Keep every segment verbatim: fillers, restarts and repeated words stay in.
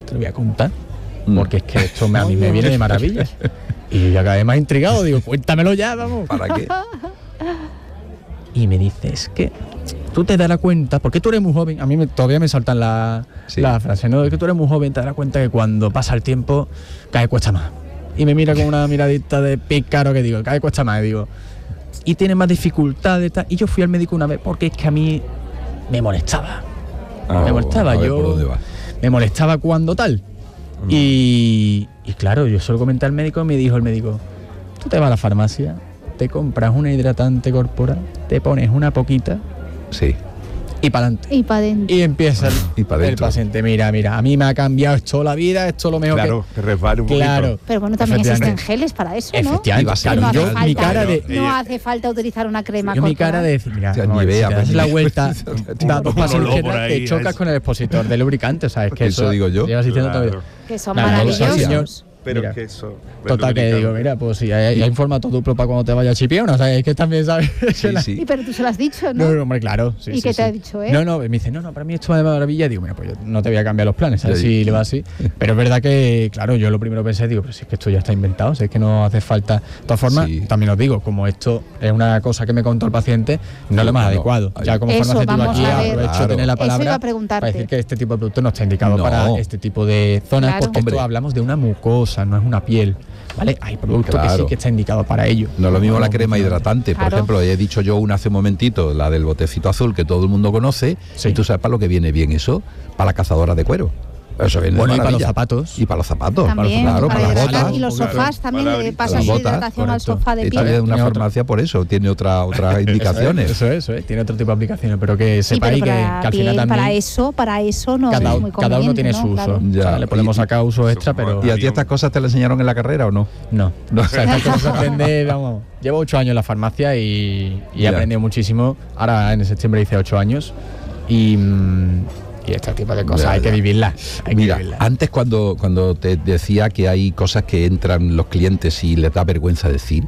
te lo voy a contar, porque es que esto me, a mí me viene de maravilla. Y yo ya cada vez más intrigado, digo, cuéntamelo ya, vamos. ¿Para qué? Y me dice, es que tú te darás cuenta, porque tú eres muy joven, a mí me, todavía me saltan las Sí. la frases, ¿no? Es que tú eres muy joven, te darás cuenta que cuando pasa el tiempo, cada vez cuesta más. Y me mira con una miradita de pícaro que digo, cada vez cuesta más, y digo, y tienes más dificultades, tal. Y yo fui al médico una vez porque es que a mí me molestaba. Ah, me molestaba, a ver yo por dónde vas. me molestaba cuando tal. Mm. Y, y claro, yo solo comenté al médico y me dijo el médico, tú te vas a la farmacia, te compras una hidratante corporal, te pones una poquita Sí. y para adelante. Y para adentro. Y empieza el, Y pa' el dentro. paciente, mira, mira, a mí me ha cambiado esto la vida, esto lo mejor Claro, que resbale un que... poquito. Claro. Pero bueno, también Efectivamente. existen geles para eso, ¿no? Efectivamente, Y va a ser claro, no hace yo, falta, mi cara de... Pero- no hace falta utilizar una crema Yo mi corporal. cara de decir, mira, O sea, vamos a ni ver, si vea, te pues, das ni la vea. vuelta, da dos Un pasos olor por izquierda, ahí, te chocas es- con el expositor de lubricante, o sea, es que Eso digo yo. llevas diciendo Claro. todavía. Que son Nada, no lo sé, maravillosos. señor. Pero Mira. que eso. Total, que digo, mira, pues si hay, hay formato duplo para cuando te vaya a chipiona, o sea, es que también, ¿sabes? Sí, sí. Y pero tú se lo has dicho, ¿no? No, no, hombre, claro. Sí, ¿Y sí, qué te sí. ha dicho, eh? No, no, me dice, no, no, para mí esto va de maravilla. Digo, mira, pues yo no te voy a cambiar los planes, ¿sabes? Ya, Si ya. le va así. Pero es verdad que, claro, yo lo primero pensé, digo, pero si es que esto ya está inventado, si es que no hace falta. De todas formas, Sí. también os digo, como esto es una cosa que me contó el paciente, no es lo más No, adecuado. ahí- Ya como Eso, farmacéutico vamos aquí a ver. aprovecho Claro. de tener la Eso iba palabra a preguntarte. para decir que este tipo de producto no está indicado No. para este tipo de zonas, Claro. porque Hombre. esto hablamos de una mucosa, no es una piel. ¿Vale? Hay productos que Claro. sí que está indicado para ello. No es lo mismo la No, crema no, hidratante. Por Claro. ejemplo, he dicho yo una hace un momentito, la del botecito azul que todo el mundo conoce. Sí. Y tú sabes para lo que viene bien eso, para la cazadora de cuero. Eso viene de Bueno, y para los maravilla. zapatos. Y para los zapatos. También, claro, para para las hidratar. botas. Y los Claro. sofás también Para le abrir- pasas las botas, hidratación al correcto. sofá de Esta piel. es una Tiene otra. farmacia por eso, tiene otra, otras indicaciones. Eso es, eso es, tiene otro tipo de aplicaciones, pero que Sí, sepáis pero que, para que al final piel, también para eso, para eso no cada, es muy cada uno tiene conveniente, su ¿no? uso. Claro. O sea, Ya, le podemos y- sacar uso extra, Eso, pero ¿Y a ti estas cosas te las enseñaron en la carrera o no? no. no. O sea, estas cosas se aprende, vamos, llevo ocho años en la farmacia y, y he Ya. aprendido muchísimo. Ahora en septiembre hice ocho años y, mm, y este tipo de cosas Ya, hay ya. que vivirlas. Hay Mira, que vivirlas. antes cuando, cuando te decía que hay cosas que entran los clientes y les da vergüenza decir,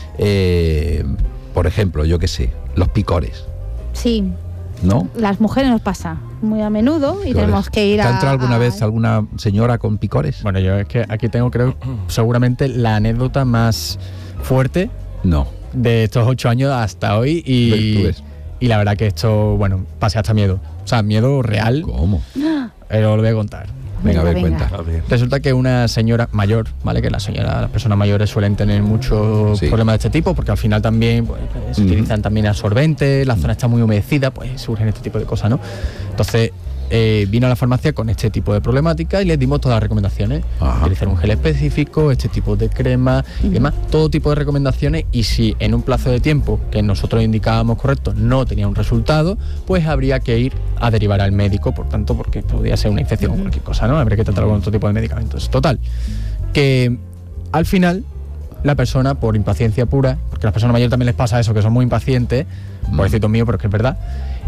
eh, por ejemplo, yo qué sé, los picores, Sí, ¿no? las mujeres nos pasa muy a menudo y Picores. tenemos que ir ¿Te a... ha entrado alguna a- vez alguna señora con picores? Bueno, yo es que aquí tengo, creo, seguramente la anécdota más fuerte No. de estos ocho años hasta hoy Tú y, ves. y la verdad que esto, bueno, pasé hasta miedo. O sea, miedo real, ¿Cómo? pero lo voy a contar. Venga, a ver, Venga, venga. cuenta. A ver. Resulta que una señora mayor, ¿vale? Que la señora, las personas mayores suelen tener muchos Sí. problemas de este tipo, porque al final también pues, se Ujú. utilizan también absorbentes, la zona está muy humedecida, pues surgen este tipo de cosas, ¿no? Entonces, eh, vino a la farmacia con este tipo de problemática y les dimos todas las recomendaciones. Ajá. Utilizar un gel específico, este tipo de crema y demás, todo tipo de recomendaciones, y si en un plazo de tiempo que nosotros indicábamos correcto no tenía un resultado, pues habría que ir a derivar al médico, por tanto, porque podría ser una infección o cualquier cosa, ¿no? Habría que tratarlo con otro tipo de medicamentos. Total, que al final la persona, por impaciencia pura, porque a las personas mayores también les pasa eso, que son muy impacientes, Mm. pobrecito mío, pero es que es verdad,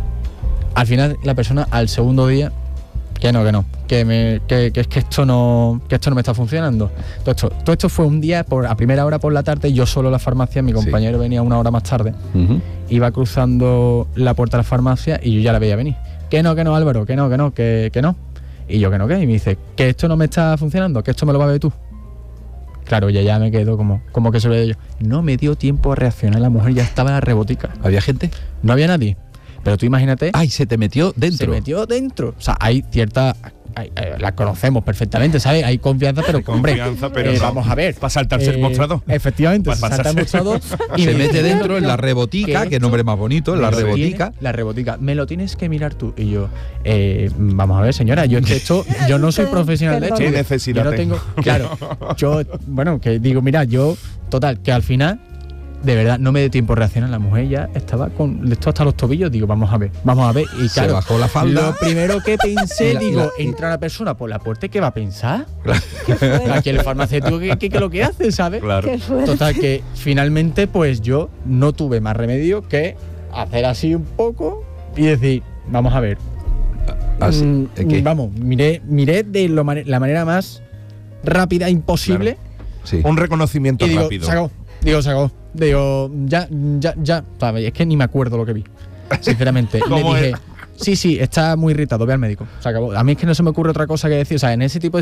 al final la persona al segundo día, que no, que no, que, me, que, que es que esto no que esto no me está funcionando. Todo esto, todo esto fue un día por, a primera hora por la tarde, yo solo a la farmacia, mi compañero venía una hora más tarde, Ujú. iba cruzando la puerta de la farmacia y yo ya la veía venir. Que no, que no, Álvaro, que no, que no, que, que no. Y yo que no, que, y me dice, que esto no me está funcionando, que esto me lo va a ver tú. Claro, ya ya me quedo como, como que se lo he yo. No me dio tiempo a reaccionar, la mujer ya estaba en la rebotica. ¿Había gente? No había nadie. Pero tú imagínate, Ay, se te metió dentro. se metió dentro. O sea, hay cierta... hay- eh, la conocemos perfectamente, ¿sabes? Hay confianza, pero Hay hombre, confianza, pero eh, no. vamos a ver. Para saltarse el Eh, mostrador. Efectivamente, Para se salta el pasarse. mostrador y Se me mete dice, dentro en la rebotica, ¿qué que nombre más bonito, en la me lo rebotica. tiene- La rebotica. Me lo tienes que mirar tú. Y yo, eh, vamos a ver, señora, yo es que esto, yo no soy profesional de esto. ¿Qué necesidad Yo no tengo, claro, yo, bueno, que digo, mira, yo, total, que al final, de verdad, no me dio tiempo a reaccionar. La mujer ya estaba con esto hasta los tobillos. Digo, vamos a ver, vamos a ver. Y Se claro, bajó la falda. lo primero que pensé, Y la- y digo, la- entra una persona por la puerta, ¿qué va a pensar? Aquí el farmacéutico, ¿qué, qué, qué es lo que hace, ¿sabes? Claro. Qué fuerte. Total, que finalmente pues yo no tuve más remedio que hacer así un poco y decir, vamos a ver. Así, mm, ¿eh, qué? Vamos, miré, miré de lo mane- la manera más rápida imposible Sí. Un reconocimiento y digo, rápido. se acabó, digo, se acabó. Digo, ya, ya, ya. ¿Sabes? Es que ni me acuerdo lo que vi. Sinceramente. Le ¿Cómo dije, era? sí, sí, está muy irritado, ve al médico. Se acabó. A mí es que no se me ocurre otra cosa que decir. O sea, en ese tipo de